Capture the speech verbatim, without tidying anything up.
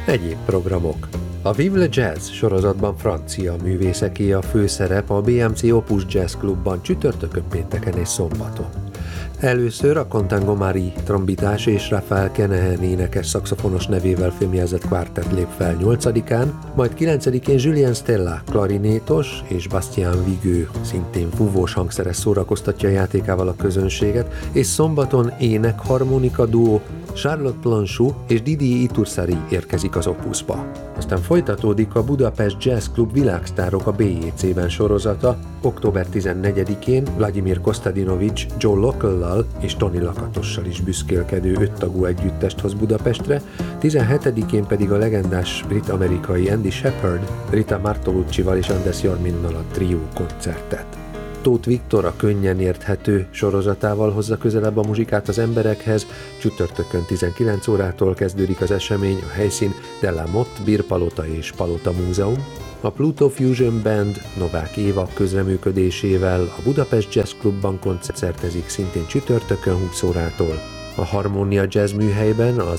Egyéb programok. A Vive le Jazz sorozatban francia művészeké a főszerep a bé em cé Opus Jazz Klubban csütörtökön, pénteken és szombaton. Először a Contango Marie trombitás és Raphael Kenehan énekes szaxofonos nevével fémjelzett kvártett lép fel nyolcadikán, majd kilencedikén Julien Stella klarinétos és Bastien Vigue szintén fúvós hangszeres szórakoztatja játékával a közönséget, és szombaton ének-harmonika duó Charlotte Planchou és Didier Itursari érkezik az Opusba. Aztán folytatódik a Budapest Jazz Club Világsztárok a bé jé cé-ben sorozata, október tizennegyedikén Vladimir Kostadinovics Joe Locallal és Tony Lakatossal is büszkélkedő öttagú együttest hoz Budapestre, tizenhetedikén pedig a legendás brit-amerikai Andy Shepherd, Rita Martoluccival és Anders Jorminnal a trió koncertet. Tóth Viktor a könnyen érthető sorozatával hozza közelebb a muzsikát az emberekhez, csütörtökön tizenkilenc órától kezdődik az esemény, a helyszín De La Motte Bírpalota és Palota Múzeum. A Pluto Fusion Band Novák Éva közreműködésével a Budapest Jazz Clubban koncertezik szintén csütörtökön húsz órától. A Harmonia Jazz műhelyben az